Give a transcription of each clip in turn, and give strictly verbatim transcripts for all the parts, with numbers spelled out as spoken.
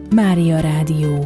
Mária Rádió.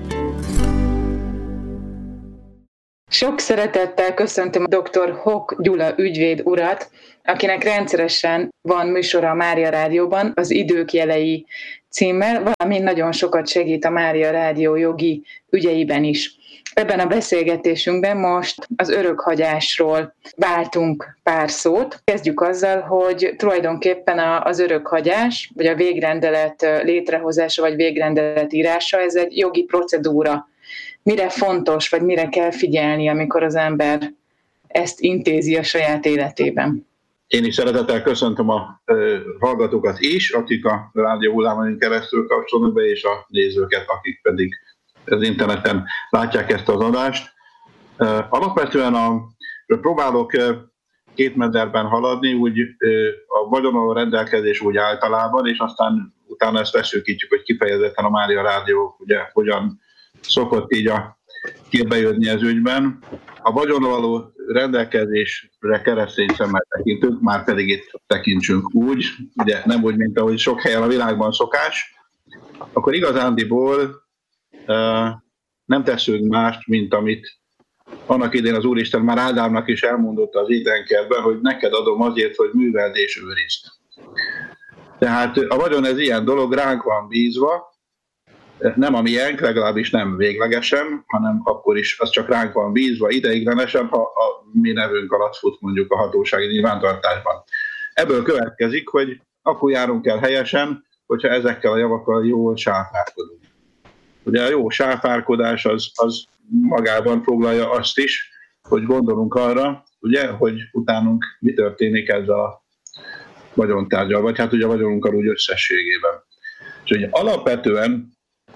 Sok szeretettel köszöntöm dr. Hock Gyula ügyvéd urat, akinek rendszeresen van műsora a Mária Rádióban, az Idők jelei címmel, valamint nagyon sokat segít a Mária Rádió jogi ügyeiben is. Ebben a beszélgetésünkben most az örökhagyásról váltunk pár szót. Kezdjük azzal, hogy tulajdonképpen az örökhagyás, vagy a végrendelet létrehozása, vagy végrendelet írása, ez egy jogi procedúra. Mire fontos, vagy mire kell figyelni, amikor az ember ezt intézi a saját életében? Én is szeretettel köszöntöm a hallgatókat is, akik a rádió hullámon keresztül kapcsolnak be, és a nézőket, akik pedig az interneten látják ezt az adást. Alapvetően a, próbálok két mederben haladni, úgy a vagyonról rendelkezés úgy általában, és aztán utána ezt leszűkítjük, hogy kifejezetten a Mária Rádió ugye hogyan szokott így a képbe jönni ez ügyben. A vagyonról való rendelkezésre keresztény szemmel tekintünk, már pedig itt tekintsünk úgy, ugye nem úgy, mint ahogy sok helyen a világban szokás, akkor igazándiból uh, nem teszünk mást, mint amit annak idén az Úristen már Ádámnak is elmondott az Édenkertben, hogy neked adom azért, hogy műveld és őrizd. Tehát a vagyon ez ilyen dolog, ránk van bízva, nem a miénk, legalábbis nem véglegesen, hanem akkor is az csak ránk van bízva ideiglenesen, ha a mi nevünk alatt fut mondjuk a hatósági nyilvántartásban. Ebből következik, hogy akkor járunk el helyesen, hogyha ezekkel a javakkal jól sáfárkodunk. Ugye a jó sáfárkodás az, az magában foglalja azt is, hogy gondolunk arra, ugye, hogy utánunk mi történik ezzel a vagyontárgyal, vagy hát ugye a vagyonunkkal úgy összességében. És ugye alapvetően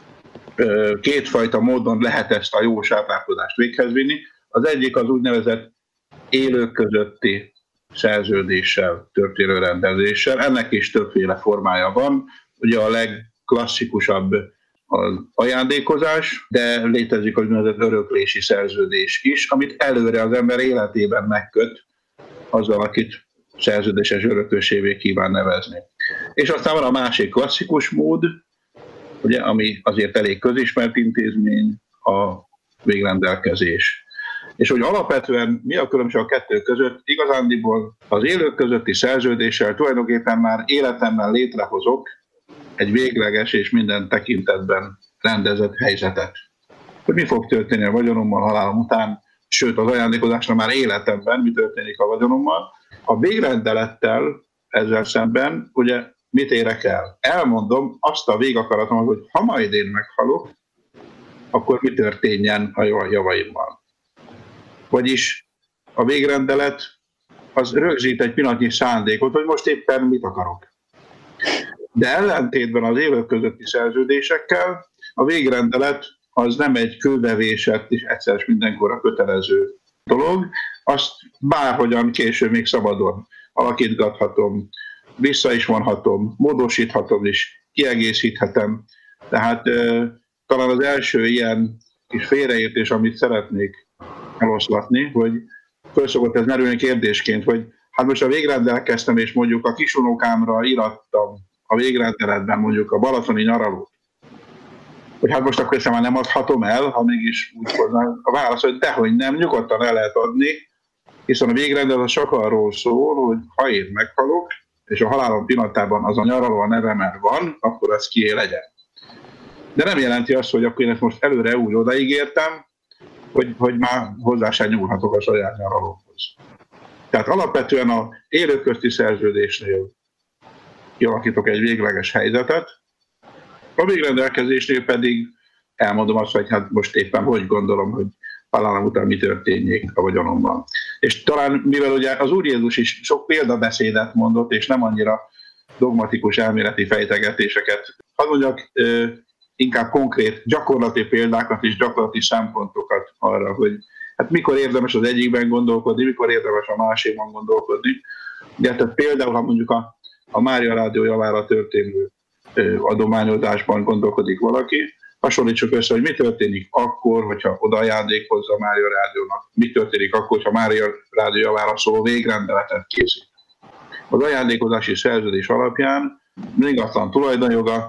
kétfajta módon lehet ezt a jó sáfárkodást véghez vinni. Az egyik az úgynevezett élők közötti szerződéssel történő rendezéssel. Ennek is többféle formája van. Ugye a legklasszikusabb az ajándékozás, de létezik az úgynevezett öröklési szerződés is, amit előre az ember életében megköt azzal, akit szerződéses örökösévé kíván nevezni. És aztán van a másik klasszikus mód, ugye, ami azért elég közismert intézmény, a végrendelkezés. És hogy alapvetően mi a különbség a kettő között, igazándiból az élők közötti szerződéssel tulajdonképpen már életemben létrehozok egy végleges és minden tekintetben rendezett helyzetet. Hogy mi fog történni a vagyonommal halálom után, sőt az ajándékozásra már életemben mi történik a vagyonommal. A végrendelettel ezzel szemben ugye mit érek el? Elmondom azt a végakaratom, hogy ha majd én meghalok, akkor mi történjen a javaimmal. Vagyis a végrendelet az rögzít egy pillanatnyi szándékot, hogy most éppen mit akarok. De ellentétben az élők közötti szerződésekkel a végrendelet az nem egy kőbevésett és egyszer mindenkorra kötelező dolog, azt bárhogyan később még szabadon alakítgathatom, vissza is vonhatom, módosíthatom is, kiegészíthetem. Tehát e, talán az első ilyen kis félreértés, amit szeretnék eloszlatni, hogy föl szokott ez merülni kérdésként, hogy hát most a végrendelkeztem, és mondjuk a kisunokámra irattam a végrendeletben mondjuk a balatoni nyaralót, hogy hát most akkor ezt már nem adhatom el, ha mégis úgy hozzá a válasz, hogy dehogy nem, nyugodtan el lehet adni, hiszen a végrendelet csak arról szól, hogy ha én meghalok, és a halálom pillanatában az a nyaraló a nevemmel van, akkor az kié legyen. De nem jelenti azt, hogy akkor én ezt most előre úgy odaígértem, hogy, hogy már hozzá sem nyúlhatok a saját nyaralóhoz. Tehát alapvetően a élők közti szerződésnél kialakítok egy végleges helyzetet, a végrendelkezésnél pedig elmondom azt, hogy hát most éppen hogy gondolom, hogy halálom után mi történjék a vagyonomban. És talán, mivel ugye az Úr Jézus is sok példabeszédet mondott, és nem annyira dogmatikus elméleti fejtegetéseket, hadd mondjak inkább konkrét gyakorlati példákat és gyakorlati szempontokat arra, hogy hát mikor érdemes az egyikben gondolkodni, mikor érdemes a másikban gondolkodni. De tehát például, ha mondjuk a, a Mária Rádió javára történő adományozásban gondolkodik valaki, hasonlítsuk össze, hogy mi történik akkor, hogyha oda ajándékozza a Mária Rádiónak, mi történik akkor, hogyha Mária Rádió javára szóló végrendeletet készít. Az ajándékozási szerződés alapján ingatlan tulajdonjoga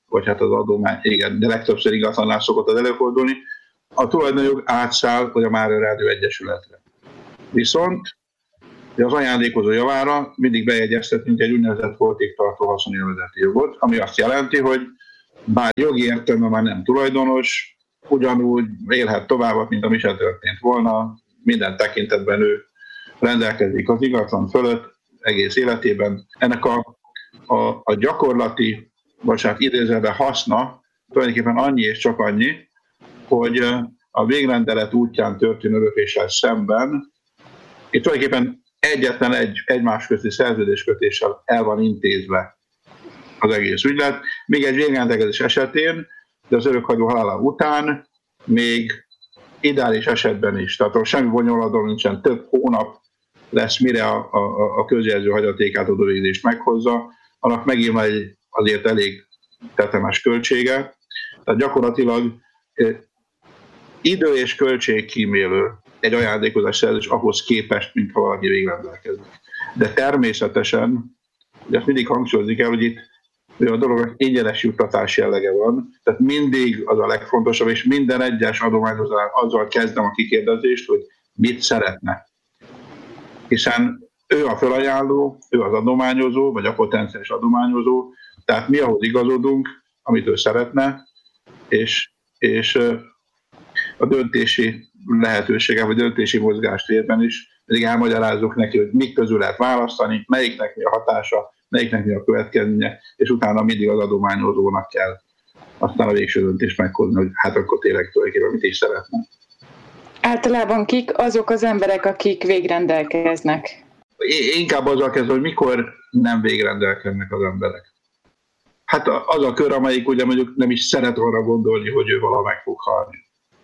vagy hát az adomány, igen, de legtöbbször ingatlannál szokott az előfordulni, a tulajdonjog átszáll, hogy a Mária Rádió Egyesületre. Viszont az ajándékozó javára mindig bejegyeztetünk egy úgynevezett holtigtartó haszonélvezeti jogot, ami azt jelenti, hogy bár jogi értelemben már nem tulajdonos, ugyanúgy élhet tovább, mint ami se történt volna, minden tekintetben ő rendelkezik az ingatlan fölött egész életében. Ennek a, a, a gyakorlati, vagy hát idézőben haszna tulajdonképpen annyi és csak annyi, hogy a végrendelet útján történő örökléssel szemben itt tulajdonképpen egyetlen egy egymás közti szerződéskötéssel el van intézve az egész ügylet, még egy végrendelkezés esetén, de az örökhagyó halála után még ideális esetben is, tehát semmi bonyolultban nincsen, több hónap lesz, mire a, a, a közjelző hagyatékátadó végzést meghozza, annak megint egy azért elég tetemes költsége, tehát gyakorlatilag idő és költség kímélő egy ajándékozás szerződés ahhoz képest, mint ha valaki végrendelkezik. De természetesen, ugye ezt mindig hangsúlyozni kell, hogy itt a dolognak ingyenes juttatás jellege van, tehát mindig az a legfontosabb, és minden egyes adományozónál azzal kezdem a kikérdezést, hogy mit szeretne. Hiszen ő a felajánló, ő az adományozó, vagy a potenciális adományozó, tehát mi ahhoz igazodunk, amit ő szeretne, és, és a döntési lehetősége, vagy döntési mozgástérben is pedig elmagyarázzuk neki, hogy mik közül lehet választani, melyiknek mi a hatása, melyiknek mi a következménye, és utána mindig az adományozónak kell aztán a végső döntést meghozni, hogy hát akkor tényleg tulajdonképpen mit is szeretne. Általában kik azok az emberek, akik végrendelkeznek? Inkább azzal kezdve, hogy mikor nem végrendelkeznek az emberek. Hát az a kör, amelyik ugye mondjuk nem is szeret arra gondolni, hogy ő valaha meg fog halni.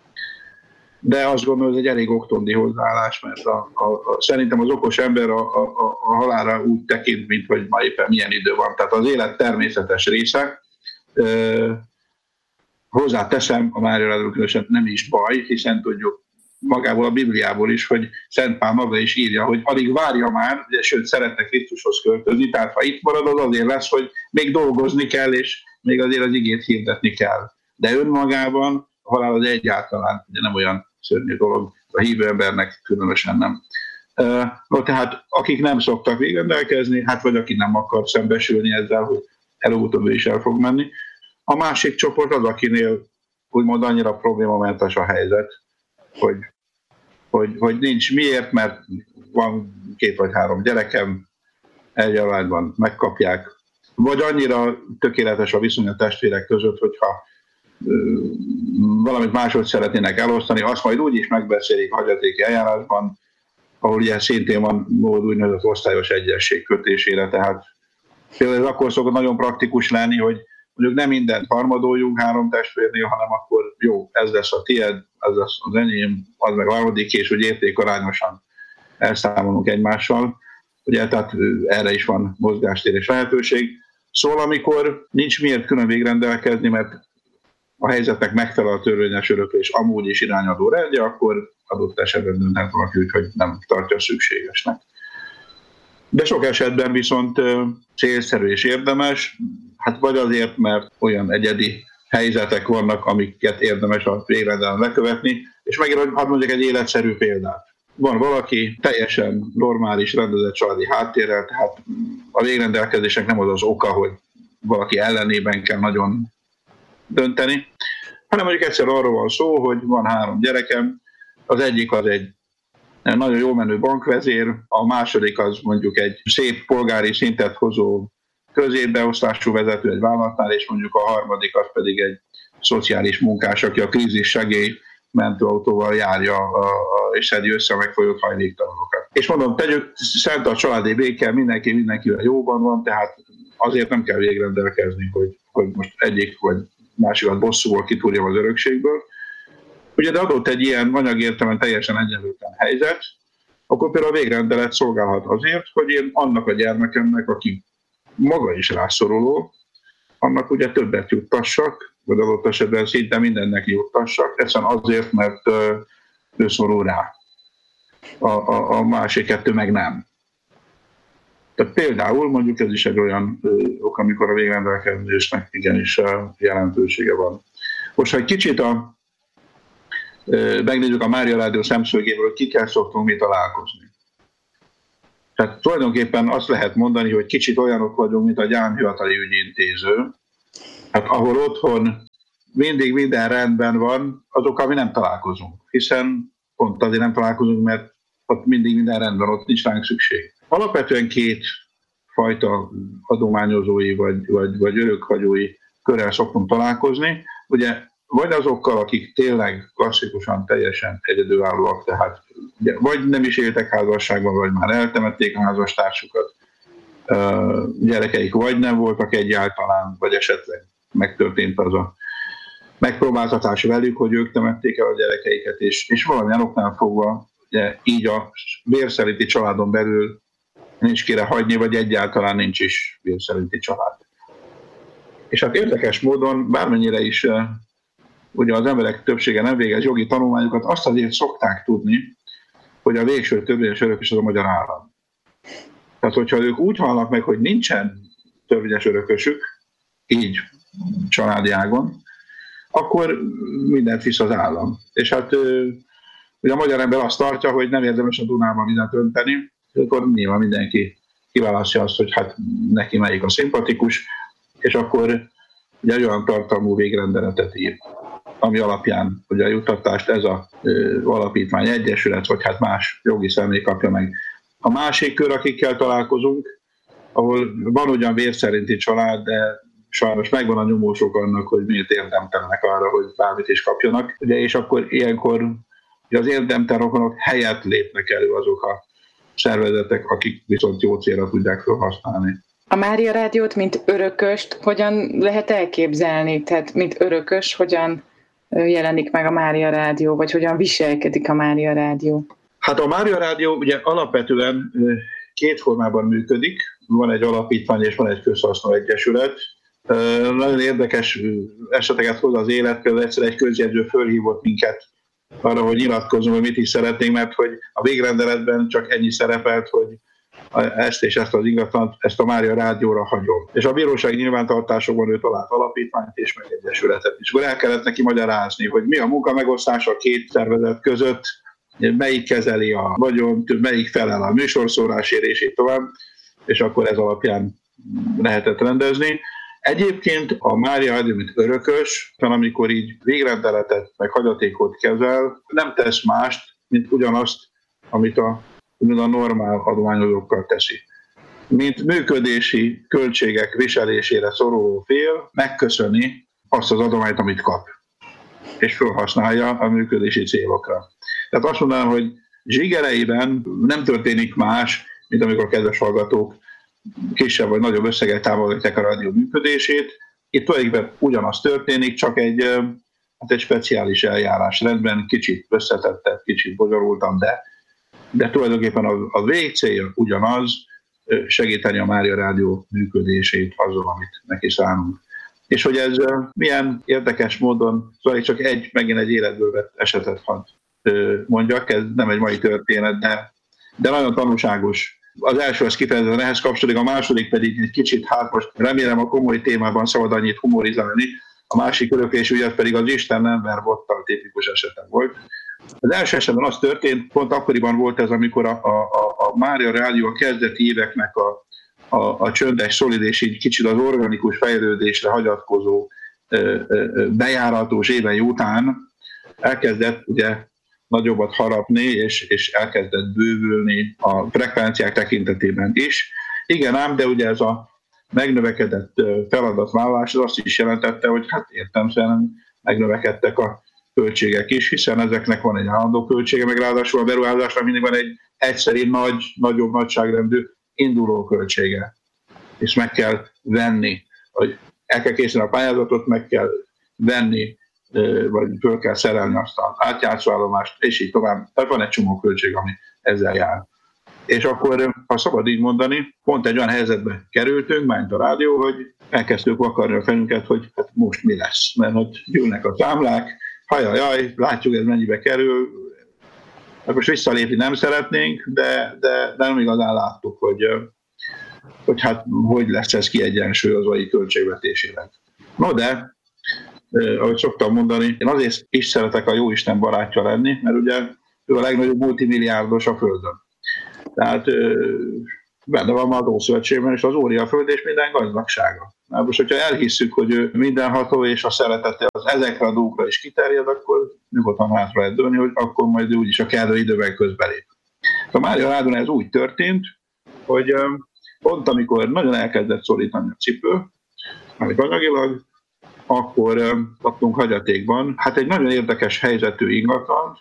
De azt gondolom, hogy ez egy elég oktondi hozzáállás, mert a, a, a, szerintem az okos ember a, a, a halálra úgy tekint, mint hogy ma éppen milyen idő van. Tehát az élet természetes része. Ö, hozzáteszem, a Mária Rádió különösen nem is baj, hiszen tudjuk magából a Bibliából is, hogy Szent Pál maga is írja, hogy alig várja már, ugye, sőt szeretne Krisztushoz költözni, tehát ha itt marad, az azért lesz, hogy még dolgozni kell, és még azért az igét hirdetni kell. De önmagában a halál az egyáltalán ugye nem olyan szörnyű dolog, a hívő embernek különösen nem. No, tehát akik nem szoktak végrendelkezni, hát vagy aki nem akar szembesülni ezzel, hogy előbb-utóbb is el fog menni. A másik csoport az, akinél úgymond annyira problémamentes a helyzet, hogy, hogy, hogy nincs miért, mert van két vagy három gyerekem, egy családban megkapják, vagy annyira tökéletes a viszony a testvérek között, hogyha valamit máshogy szeretnének elosztani, azt majd úgy is megbeszélik a hagyatéki eljárásban, ahol ugye szintén van mód úgynevezett osztályos egyesség kötésére, tehát például ez akkor szokott nagyon praktikus lenni, hogy mondjuk nem mindent harmadoljunk három testvérnél, hanem akkor jó, ez lesz a tied, ez lesz az enyém, az meg a harmadik, és hogy értékarányosan elszámolunk egymással. Ugye, tehát erre is van mozgástér és lehetőség. Szóval amikor nincs miért külön végrendelkezni, mert a helyzetnek megfelel a törvényes öröklés amúgy is irányadó rendje, akkor adott esetben dönthet valaki úgy, hogy nem tartja szükségesnek. De sok esetben viszont célszerű és érdemes, hát vagy azért, mert olyan egyedi helyzetek vannak, amiket érdemes a végrendelem lekövetni, és megint hadd mondjak egy életszerű példát. Van valaki teljesen normális, rendezett családi háttérrel, tehát a végrendelkezésnek nem az az oka, hogy valaki ellenében kell nagyon dönteni, hanem mondjuk egyszer arról van szó, hogy van három gyerekem, az egyik az egy nagyon jól menő bankvezér, a második az mondjuk egy szép polgári szintet hozó középbeosztású vezető egy vállalatnál, és mondjuk a harmadik az pedig egy szociális munkás, aki a krízis segély mentőautóval járja a, a, és szedi össze a megfolyott hajléktalanokat. És mondom, tegyük szent a családi béke, mindenki mindenkivel jóban van, tehát azért nem kell végrendelkezni, hogy, hogy most egyik vagy másikat bosszúból kitúrjam az örökségből. Ugye de adott egy ilyen anyagértelemben teljesen egyenlőtlen helyzet, akkor például a végrendelet szolgálhat azért, hogy én annak a gyermekemnek, aki maga is rászoruló, annak ugye többet juttassak, vagy adott esetben szinte mindennek juttassak, egyszerűen azért, mert ő szorul rá. A, a, a másik kettő meg nem. Tehát például mondjuk ez is egy olyan ok, amikor a végrendelkezésnek igenis jelentősége van. Most, ha egy kicsit a, megnézzük a Mária Rádió szemszögéből, hogy kikkel szoktunk mi találkozni. Tehát tulajdonképpen azt lehet mondani, hogy kicsit olyanok vagyunk, mint a gyámhivatali ügyintéző. Hát ahol otthon mindig minden rendben van, azokkal mi nem találkozunk. Hiszen pont azért nem találkozunk, mert ott mindig minden rendben, ott nincs ránk szükség. Alapvetően két fajta adományozói vagy, vagy, vagy örökhagyói körrel szoktunk találkozni. Ugye vagy azokkal, akik tényleg klasszikusan teljesen egyedülállóak, tehát ugye, vagy nem is éltek házasságban, vagy már eltemették a házastársukat, gyerekeik vagy nem voltak egyáltalán, vagy esetleg megtörtént az a megpróbáltatás velük, hogy ők temették el a gyerekeiket, és, és valamilyen oknál fogva ugye, így a vérszerinti családon belül nincs kire hagyni, vagy egyáltalán nincs is vérszerinti család. És hát érdekes módon, bármennyire is ugye az emberek többsége nem végez jogi tanulmányokat, azt azért szokták tudni, hogy a végső törvényes örökös az a magyar állam. Tehát, hogyha ők úgy halnak meg, hogy nincsen törvényes örökösük, így családi ágon, akkor mindent visz az állam. És hát ugye a magyar ember azt tartja, hogy nem érdemes a Dunában mindent önteni, akkor nyilván mindenki kiválasztja azt, hogy hát neki melyik a szimpatikus, és akkor ugye egy olyan tartalmú végrendeletet ír, ami alapján ugye a juttatást ez az alapítvány, egyesület, vagy hát más jogi személy kapja meg. A másik kör, akikkel találkozunk, ahol van ugyan vérszerinti család, de sajnos megvan a nyomósok annak, hogy miért érdemtelenek arra, hogy bármit is kapjanak. Ugye, és akkor ilyenkor az érdemtelen rokonok helyett lépnek elő azok a szervezetek, akik viszont jó célra tudják felhasználni. A Mária Rádiót, mint örököst, hogyan lehet elképzelni? Tehát, mint örökös, hogyan jelenik meg a Mária Rádió, vagy hogyan viselkedik a Mária Rádió? Hát a Mária Rádió ugye alapvetően két formában működik. Van egy alapítvány és van egy közhasznú egyesület. Nagyon érdekes eseteket hoz az élet, például egyszer egy közjegyző fölhívott minket arra, hogy nyilatkozunk, hogy mit is szeretnénk, mert hogy a végrendeletben csak ennyi szerepelt, hogy ezt és ezt az ingatlant, ezt a Mária Rádióra hagyom. És a bírósági nyilvántartásokban ő talált alapítványt és meg egyesületet is. Akkor el kellett neki magyarázni, hogy mi a munkamegosztás a két szervezet között, melyik kezeli a vagyont, melyik felel a műsorszórásért, és így tovább, és akkor ez alapján lehetett rendezni. Egyébként a Mária Rádió, mint örökös, amikor így végrendeletet, meg hagyatékot kezel, nem tesz mást, mint ugyanazt, amit a, mint a normál adományozókkal teszi. Mint működési költségek viselésére szoruló fél megköszöni azt az adományt, amit kap, és felhasználja a működési célokra. Tehát azt mondanám, hogy zsigereiben nem történik más, mint amikor a kedves hallgatók kisebb vagy nagyobb összeget támogatják a rádió működését. Itt tulajdonképpen ugyanaz történik, csak egy, hát egy speciális eljárásrendben, kicsit összetettebb, kicsit bonyolultam, de, de tulajdonképpen a, a végcélja ugyanaz, segíteni a Mária Rádió működését azzal, amit neki szánunk. És hogy ez milyen érdekes módon, szóval csak egy, megint egy életből vett esetet hadd mondjak, ez nem egy mai történet, de, de nagyon tanulságos. Az első az kifejezetten ehhez kapcsolódik, a második pedig egy kicsit, hát most remélem a komoly témában szabad annyit humorizálni, a másik öröklés ügyet pedig az Isten nem ver bottal tipikus esetem volt. Az első esetben az történt, pont akkoriban volt ez, amikor a, a, a Mária Rádió a kezdeti éveknek a, a, a csöndes, szolid és így kicsit az organikus fejlődésre hagyatkozó bejáratos évei után elkezdett ugye nagyobbat harapni, és, és elkezdett bővülni a frekvenciák tekintetében is. Igen ám, de ugye ez a megnövekedett feladatvállalás az azt is jelentette, hogy hát értelemszerűen megnövekedtek a költségek is, hiszen ezeknek van egy állandó költsége, meg ráadásul a beruházásnak mindig van egy egyszeri nagy, nagyobb nagyságrendű induló költsége. És meg kell venni, hogy el kell készíteni a pályázatot, meg kell venni, vagy föl kell szerelni azt az átjátszóállomást, és így tovább. Tehát van egy csomó költség, ami ezzel jár. És akkor, ha szabad így mondani, pont egy olyan helyzetbe kerültünk, mint a rádió, hogy elkezdtük vakarni a fejünket, hogy hát most mi lesz. Mert hogy jönnek a számlák, hajajaj, látjuk, ez mennyibe kerül. Hát most visszalépni nem szeretnénk, de, de, de nem igazán láttuk, hogy, hogy hát hogy lesz ez kiegyensúlyozva így költségvetésileg. No de, eh, ahogy szoktam mondani, én azért is szeretek a Jóisten barátja lenni, mert ugye ő a legnagyobb multimilliárdos a Földön. Tehát eh, benne van ma az Ószövetségben, és az Óri a Föld és minden gazdagsága. Na, most, hogyha elhisszük, hogy ő mindenható, és a szeretete az ezekre a dolgokra is kiterjed, akkor nyugodtan hátra lehet dőlni, hogy akkor majd ő úgyis a kellő időben közbelép. A Mária Rádónál ez úgy történt, hogy pont amikor nagyon elkezdett szorítani a cipő, amit anyagilag, akkor kaptunk hagyatékban, hát egy nagyon érdekes helyzetű ingatlant,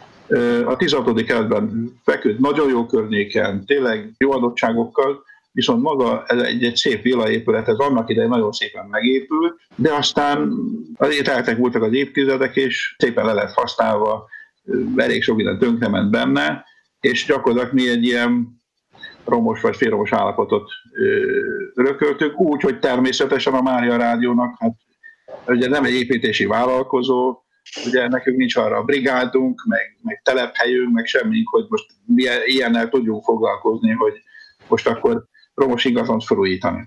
a tizenhatodik kerületben feküdt, nagyon jó környéken, tényleg jó adottságokkal, viszont maga ez egy, egy szép villaépület, ez annak idején nagyon szépen megépült, de aztán azért eltek voltak az évtizedek, és szépen le lett használva, elég sok minden tönkrement benne, és gyakorlatilag mi egy ilyen romos vagy félromos állapotot örököltük, úgy, hogy természetesen a Mária Rádiónak, hát ugye nem egy építési vállalkozó, ugye nekünk nincs arra a brigádunk, meg, meg telephelyünk, meg semmink, hogy most milyen, ilyennel tudjunk foglalkozni, hogy most akkor romos ingatlant felújítani.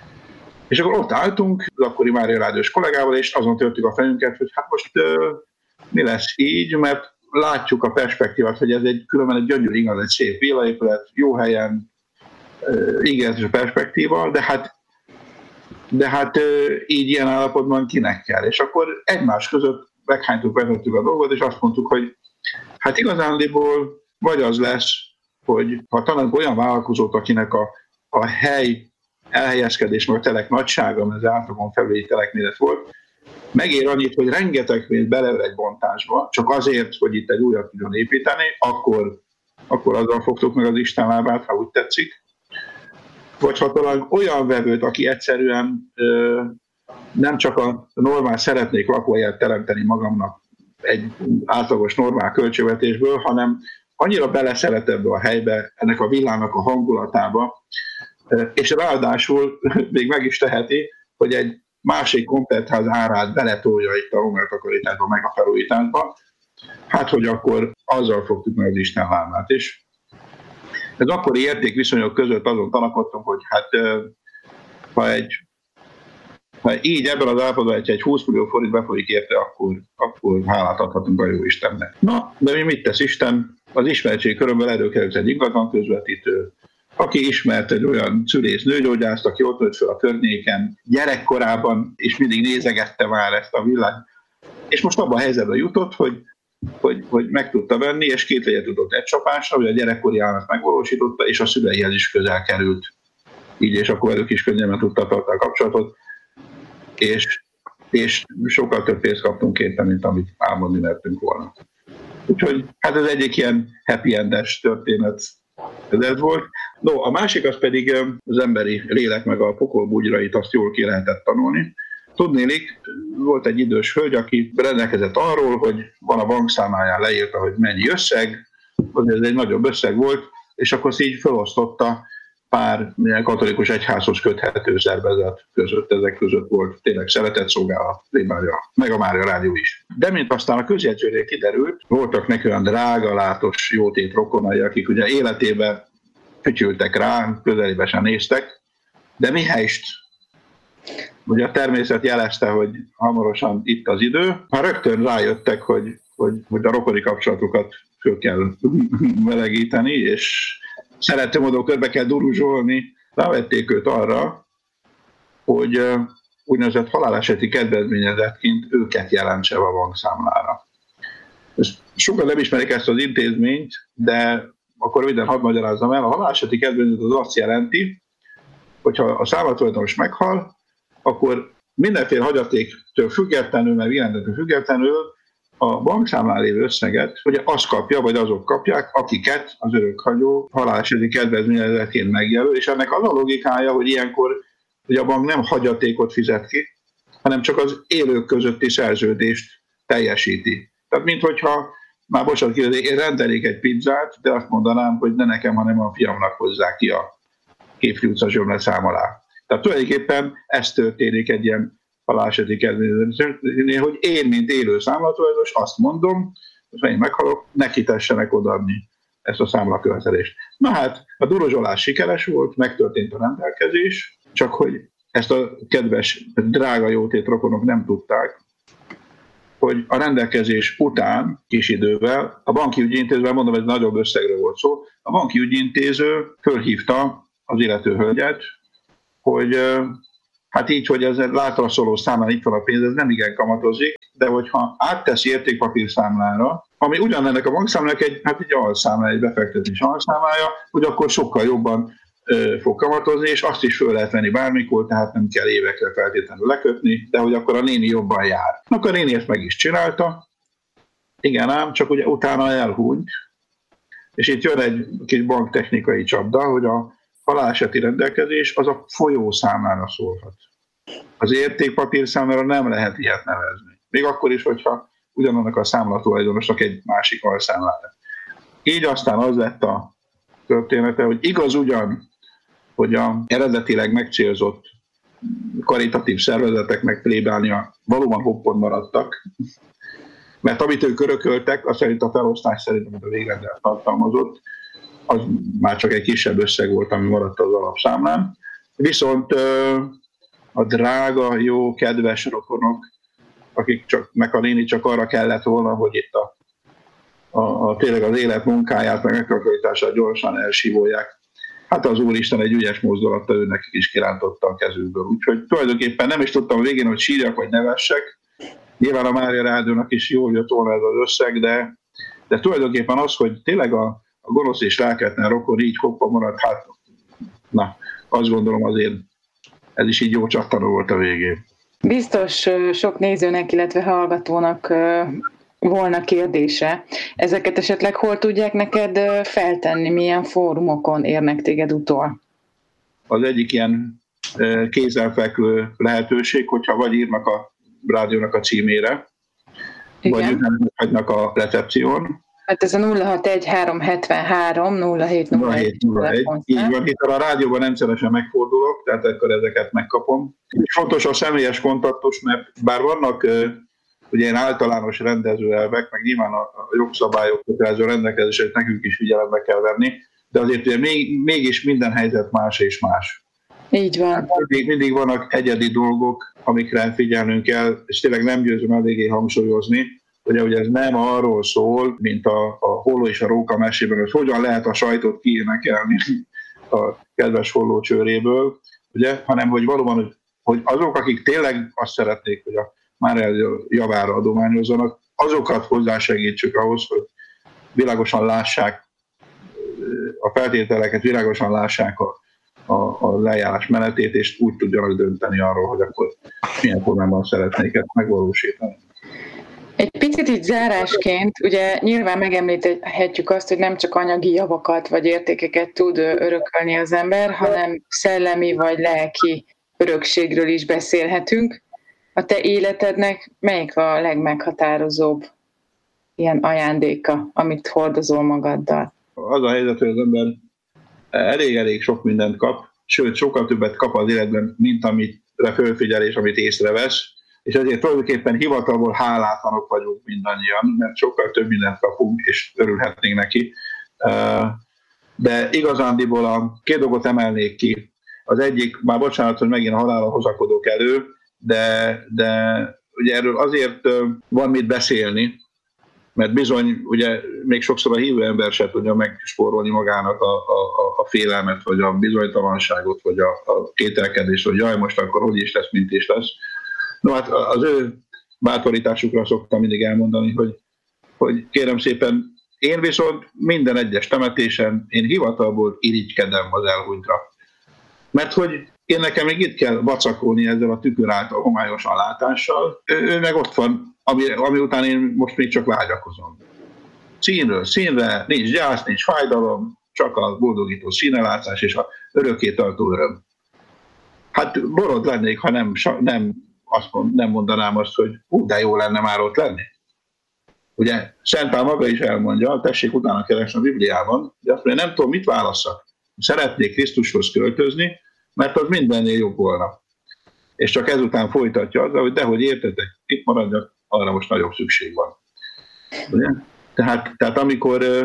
És akkor ott álltunk az akkori Mária Rádiós kollégával, és azon törtük a fejünket, hogy hát most uh, mi lesz így, mert látjuk a perspektívát, hogy ez egy különben egy gyönyörű ingatlan, egy szép villaépület, jó helyen, uh, ígéretes a perspektíva, de hát, de hát uh, így ilyen állapotban kinek kell. És akkor egymás között meghánytuk, vezettük a dolgot, és azt mondtuk, hogy hát igazándiból vagy az lesz, hogy ha találunk olyan vállalkozót, akinek a, a hely elhelyezkedés, meg a telek nagysága, mert az átlagon felüli telekméret volt, megér annyit, hogy rengeteg pénzt belever egy bontásba, csak azért, hogy itt egy újat tudjon építeni, akkor, akkor azzal fogtuk meg az Isten lábát, ha úgy tetszik. Vagy ha talán olyan vevőt, aki egyszerűen ö, nem csak a normál szeretnék lakóhelyet teremteni magamnak egy átlagos normál költségvetésből, hanem annyira beleszeret ebbe a helybe, ennek a villának a hangulatába, és ráadásul még meg is teheti, hogy egy másik komplettház árát beletolja itt a rommeltakarításba, meg a felújításba, hát hogy akkor azzal fogtuk meg az Isten lábát is. Ez akkori értékviszonyok között azon tanakodtunk, hogy hát ha egy ha így ebben az állapotban egy, egy húsz millió forint befolyik érte, akkor, akkor hálát adhatunk a jó Istennek. Na, de mi mit tesz Isten? Az ismertség körömből előkerült egy ingatlan közvetítő, aki ismert egy olyan szülész nőgyógyászt, aki ott nőtt fel a környéken gyerekkorában, és mindig nézegette már ezt a világ. És most abban a helyzetben jutott, hogy, hogy, hogy meg tudta venni, és két legyet tudott egy csapásra, hogy a gyerekkori álmat megvalósította, és a szüleihez is közel került. Így, és akkor velük is könnyebben tudta tartani a kapcsolatot. És, és sokkal több pénzt kaptunk érte, mint amit álmodni mertünk volna. Úgyhogy hát ez egyik ilyen happy endes történet ez volt. No, a másik az pedig az emberi lélek meg a pokol bugyrait, azt jól ki lehetett tanulni. Tudnélik, volt egy idős hölgy, aki rendelkezett arról, hogy van a bankszámláján leírta, hogy mennyi összeg, ez egy nagyobb összeg volt, és akkor így felosztotta pár katolikus egyházhoz köthető szervezet között, ezek között volt tényleg szeretett szolgálat, meg a Mária Rádió is. De mint aztán a közjegyzőnél kiderült, voltak neki olyan drága, látos, jótét rokonai, akik ugye életében fütyültek rá, közelébe sem néztek, de mihelyst ugye a természet jelezte, hogy hamarosan itt az idő, már rögtön rájöttek, hogy, hogy, hogy a rokoni kapcsolatokat föl kell melegíteni, és szerető módon körbe kell duruzsolni, rávették őt arra, hogy úgynevezett haláleseti kedvezményezettként őket jelentse a bankszámlára. Sokan nem ismerik ezt az intézményt, de akkor röviden hadd magyarázzam el. A haláleseti kedvezményezet az azt jelenti, hogyha a számlatulajdonos meghal, akkor mindenféle hagyatéktől függetlenül, mert irányoktól függetlenül a bankszámlán lévő összeget, ugye azt kapja, vagy azok kapják, akiket az örökhagyó haláleseti kedvezményezetként megjelöl, és ennek az a logikája, hogy ilyenkor ugye a bank nem hagyatékot fizet ki, hanem csak az élők közötti szerződést teljesíti. Tehát minthogyha, már bocsánat, én rendelik egy pizzát, de azt mondanám, hogy ne nekem, hanem a fiamnak hozzá ki a Képfri utca zsömleszám alá. Tehát tulajdonképpen ez történik egy ilyen haláleseti kedvezményezetnél, hogy én, mint élő számlatulajdonos azt mondom, hogy ha én meghalok, neki tessenek odaadni ezt a számlakövetelést. Na hát, a duruzsolás sikeres volt, megtörtént a rendelkezés, csak hogy ezt a kedves, drága jótét rokonok nem tudták, hogy a rendelkezés után kis idővel, a banki ügyintézővel, mondom, ez nagyobb összegről volt szó, a banki ügyintéző fölhívta az illető hölgyet, hogy hát így, hogy ez látra szóló számlán itt van a pénz, ez nem igen kamatozik, de hogyha átteszi értékpapír számlára, ami ugyanennek a bankszámlának egy, hát egy alszámla, egy befektetés alszámlája, hogy akkor sokkal jobban ö, fog kamatozni, és azt is föl lehet venni bármikor, tehát nem kell évekre feltétlenül lekötni, de hogy akkor a néni jobban jár. Akkor a néni ezt meg is csinálta, igen ám, csak ugye utána elhúnyt, és itt jön egy kis banktechnikai csapda, hogy a haláleseti rendelkezés az a folyószámlára szólhat. Az értékpapír számlára nem lehet ilyet nevezni. Még akkor is, hogyha ugyanannak a számlatulajdonosnak egy másik alszámlára. Így aztán az lett a története, hogy igaz ugyan, hogy a eredetileg megcélzott karitatív szervezeteknek plébánia valóban hoppon maradtak, mert amit ők örököltek, az szerint a felosztás szerint, amit a végrendelt tartalmazott, az már csak egy kisebb összeg volt, ami maradt az alapszámlán. Viszont a drága, jó, kedves rokonok, akik csak, meg a néni csak arra kellett volna, hogy itt a, a, a tényleg az élet munkáját, meg megtakarítását gyorsan elsívolják. Hát az Úristen egy ügyes mozdulattal ő nekik is kirántotta a kezükből. Úgyhogy tulajdonképpen nem is tudtam a végén, hogy sírjak vagy nevessek. Nyilván a Mária Rádiónak is jól jött volna ez az összeg, de, de tulajdonképpen az, hogy tényleg a, a gonosz és ráketlen rokon így hoppa maradt, hát na, azt gondolom azért ez is így jó csattanó volt a végén. Biztos sok nézőnek, illetve hallgatónak volna kérdése. Ezeket esetleg hol tudják neked feltenni, milyen fórumokon érnek téged utol? Az egyik ilyen kézzelfekvő lehetőség, hogyha vagy írnak a rádiónak a címére, igen, vagy üzenetet hagynak a recepción. Hát ez a nulla hat egy három hetvenhárom nulla hét nulla egy. Így van, itt a rádióban rendszeresen megfordulok, tehát akkor ezeket megkapom. És fontos a személyes kontaktus, mert bár vannak ugye ilyen általános rendezőelvek, meg nyilván a jogszabályok kötelező rendelkezését nekünk is figyelembe kell venni, de azért ugye még, mégis minden helyzet más és más. Így van. Mindig, mindig vannak egyedi dolgok, amikre figyelnünk kell, és tényleg nem győzöm eléggé hangsúlyozni, hogy ugye ez nem arról szól, mint a, a Holló és a Róka mesében, hogy hogyan lehet a sajtot kiénekelni a kedves Holló csőréből, ugye, hanem hogy valóban, hogy, hogy azok, akik tényleg azt szeretnék, hogy a Mária javára adományozzanak, azokat hozzásegítsük ahhoz, hogy világosan lássák a feltételeket, világosan lássák a, a, a lejárás menetét, és úgy tudjanak dönteni arról, hogy akkor milyen formában szeretnék ezt megvalósítani. Egy picit így zárásként, ugye nyilván megemlíthetjük azt, hogy nem csak anyagi javakat vagy értékeket tud örökölni az ember, hanem szellemi vagy lelki örökségről is beszélhetünk. A te életednek melyik a legmeghatározóbb ilyen ajándéka, amit hordozol magaddal? Az a helyzet, hogy az ember elég-elég sok mindent kap, sőt, sokkal többet kap az életben, mint amire fölfigyel és amit észrevesz, és ezért tulajdonképpen hivatalból hálátlanok vagyunk mindannyian, mert sokkal több mindent kapunk, és örülhetnénk neki. De igazándiból a két dolgot emelnék ki. Az egyik, már bocsánat, hogy megint a halálra hozakodok elő, de, de ugye erről azért van mit beszélni, mert bizony, ugye még sokszor a hívő ember se tudja megspórolni magának a, a, a félelmet, vagy a bizonytalanságot, vagy a, a kételkedést, hogy jaj, most akkor hogy is lesz, mint is lesz. No hát az ő bátorításukra szoktam mindig elmondani, hogy, hogy kérem szépen, én viszont minden egyes temetésen én hivatalból irigykedem az elhunytra. Mert hogy én nekem még itt kell vacakolni ezzel a tükör által homályosan látással, ő, ő meg ott van, ami, ami után én most még csak vágyakozom. Színről színre, nincs gyász, nincs fájdalom, csak a boldogító színelátás és a örökké tartó öröm. Hát borod lennék, ha nem, nem, azt mond, nem mondanám azt, hogy hú, de jó lenne már ott lenni. Ugye Szentpál maga is elmondja, tessék utána keresni a Bibliában, de azt mondja, nem tudom, mit válasszak. Szeretnék Krisztushoz költözni, mert az mindennél jobb volna. És csak ezután folytatja azzal, hogy dehogy értetek, itt maradjak, arra most nagyobb szükség van. Ugye? Tehát, tehát amikor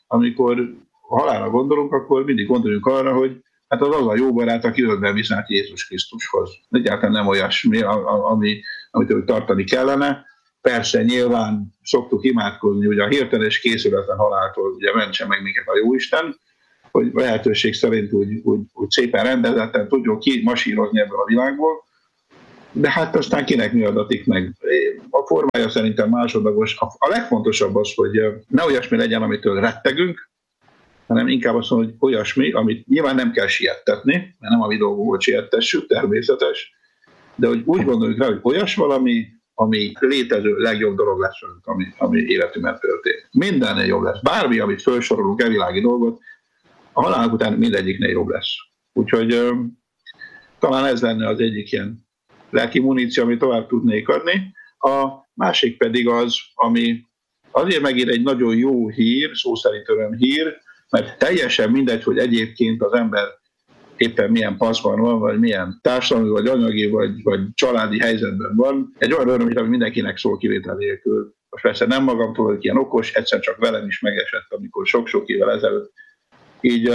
amikor halálra gondolunk, akkor mindig gondoljunk arra, hogy hát az az a jó barát, aki örökben visz át Jézus Krisztushoz. Egyáltalán nem olyasmi, ami, amit tartani kellene. Persze nyilván szoktuk imádkozni, hogy a hirteles készületlen haláltól ugye mentse meg minket a Jóisten, hogy lehetőség szerint úgy, úgy, úgy szépen rendezetten tudjuk kimasírozni ebből a világból, de hát aztán kinek mi adatik meg. A formája szerintem másodlagos. A legfontosabb az, hogy ne olyasmi legyen, amitől rettegünk, hanem inkább azt mondom, hogy olyasmi, amit nyilván nem kell siettetni, mert nem a mi dolgunk, hogy siettessük, természetes, de hogy úgy gondoljuk rá, hogy olyas valami, ami létező legjobb dolog lesz, ami, ami életünkben történt. Mindennél jobb lesz. Bármi, amit felsorolunk, elvilági dolgot, a halálunk után mindegyiknél jobb lesz. Úgyhogy ö, talán ez lenne az egyik ilyen lelki muníció, amit tovább tudnék adni. A másik pedig az, ami azért megint egy nagyon jó hír, szó szerint örömhír, mert teljesen mindegy, hogy egyébként az ember éppen milyen paszban van, vagy milyen társadalmi, vagy anyagi, vagy, vagy családi helyzetben van. Egy olyan örömhír, ami mindenkinek szól kivétel nélkül. Most persze nem magamtól vagyok ilyen okos, egyszer csak velem is megesett, amikor sok-sok évvel ezelőtt így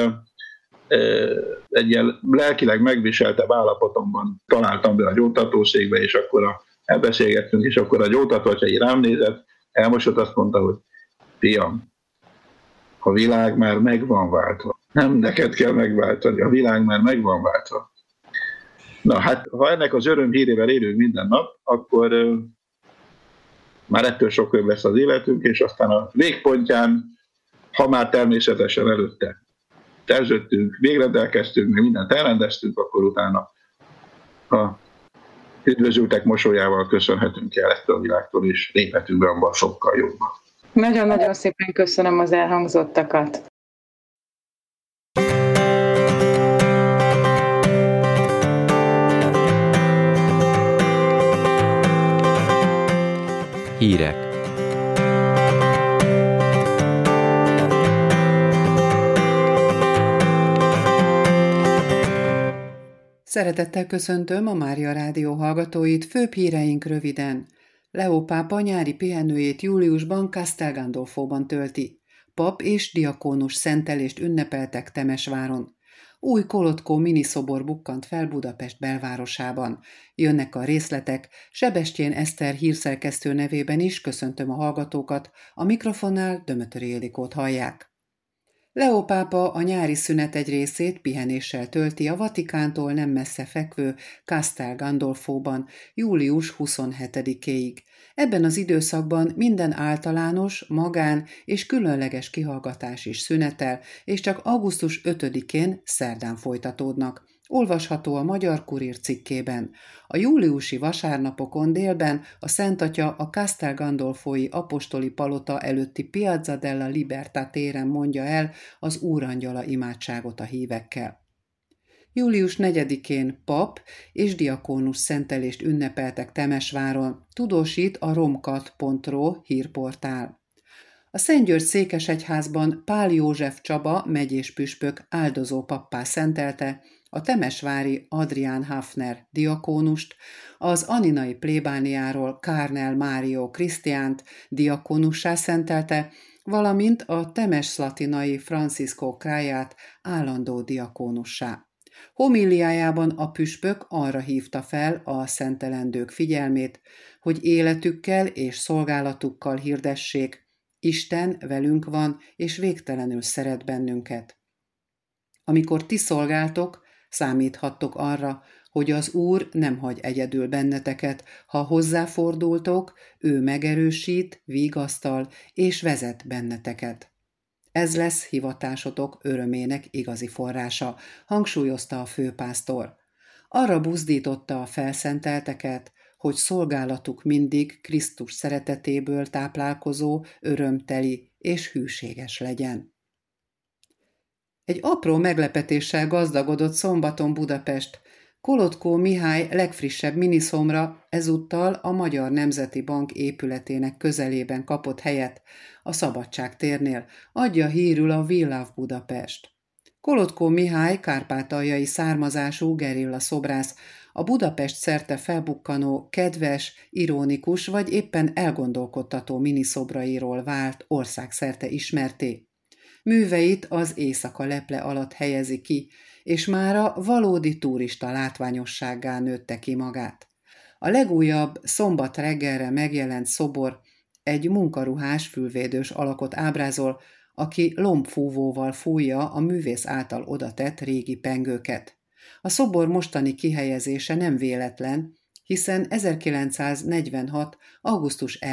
egy ilyen lelkileg megviseltebb állapotomban találtam be a gyógytatószékbe, és akkor a, elbeszélgettünk, és akkor a gyógytató, hogyha így rám nézett, elmosott, azt mondta, hogy fiam, a világ már meg van váltva. Nem neked kell megváltani, a világ már meg van váltva. Na hát, ha ennek az öröm hírével élünk minden nap, akkor uh, már ettől sok jobb lesz az életünk, és aztán a végpontján, ha már természetesen előtte szerződtünk, végrendelkeztünk, meg mindent elrendeztünk, akkor utána a üdvözültek mosolyával köszönhetünk el ettől a világtól, és léphetünk be abban sokkal jobban. Nagyon-nagyon szépen köszönöm az elhangzottakat. Hírek. Szeretettel köszöntöm a Mária Rádió hallgatóit, főbb híreink röviden. Leó pápa nyári pihenőjét júliusban Castel Gandolfóban tölti. Pap és diakónus szentelést ünnepeltek Temesváron. Új Kolotkó miniszobor bukkant fel Budapest belvárosában. Jönnek a részletek, Sebestyén Eszter hírszerkesztő nevében is köszöntöm a hallgatókat, a mikrofonnál Dömötöri Ildikót hallják. Leó pápa a nyári szünet egy részét pihenéssel tölti a Vatikántól nem messze fekvő Castel Gandolfóban július huszonhetedikéig. Ebben az időszakban minden általános, magán és különleges kihallgatás is szünetel, és csak augusztus ötödikén szerdán folytatódnak. Olvasható a Magyar Kurír cikkében. A júliusi vasárnapokon délben a Szent Atya a Castel Gandolfói apostoli palota előtti Piazza della Libertà téren mondja el az Úrangyala imádságot a hívekkel. július negyedikén pap és diakónus szentelést ünnepeltek Temesváron, tudósít a romkat pont ro hírportál. A Szentgyörgy székesegyházban Pál József Csaba megyés püspök áldozó pappá szentelte a temesvári Adrián Hafner diakónust, az aninai plébániáról Kárnel Mário Krisztiánt diakónussá szentelte, valamint a temesszlatinai Francisco Kráját állandó diakónussá. Homíliájában a püspök arra hívta fel a szentelendők figyelmét, hogy életükkel és szolgálatukkal hirdessék, Isten velünk van és végtelenül szeret bennünket. Amikor ti szolgáltok, számíthattok arra, hogy az Úr nem hagy egyedül benneteket, ha hozzáfordultok, ő megerősít, vigasztal és vezet benneteket. Ez lesz hivatásotok örömének igazi forrása, hangsúlyozta a főpásztor. Arra buzdította a felszentelteket, hogy szolgálatuk mindig Krisztus szeretetéből táplálkozó, örömteli és hűséges legyen. Egy apró meglepetéssel gazdagodott szombaton Budapest. Kolotkó Mihály legfrissebb miniszomra ezúttal a Magyar Nemzeti Bank épületének közelében kapott helyet, a Szabadság térnél, adja hírül a We Love Budapest. Kolotkó Mihály kárpátaljai származású gerilla szobrász, a Budapest szerte felbukkanó, kedves, ironikus vagy éppen elgondolkodtató miniszobrairól vált országszerte ismerté. Műveit az éjszaka leple alatt helyezi ki, és mára valódi turista látványossággá nőtte ki magát. A legújabb szombat reggelre megjelent szobor egy munkaruhás fülvédős alakot ábrázol, aki lombfúvóval fújja a művész által odatett régi pengőket. A szobor mostani kihelyezése nem véletlen, hiszen ezerkilencszáznegyvenhat. augusztus